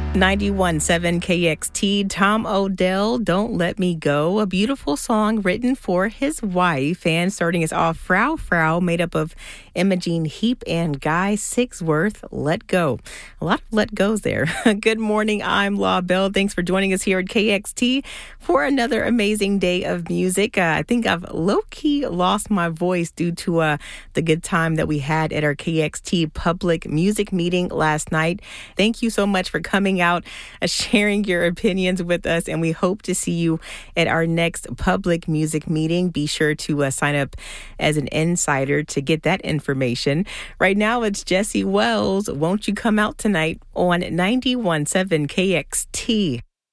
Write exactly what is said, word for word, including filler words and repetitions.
ninety-one point seven K X T, Tom Odell, Don't Let Me Go, a beautiful song written for his wife. And starting us off, Frau Frau, made up of Imogene Heap and Guy Sigsworth, Let Go. A lot of let goes there. Good morning, I'm Law Bell. Thanks for joining us here at K X T for another amazing day of music. Uh, I think I've low-key lost my voice due to uh, the good time that we had at our K X T public music meeting last night. Thank you so much for coming out, uh, sharing your opinions with us, and we hope to see you at our next public music meeting. Be sure to uh, sign up as an insider to get that information. Right now, it's Jesse Wells. Won't you come out tonight on ninety-one point seven K X T?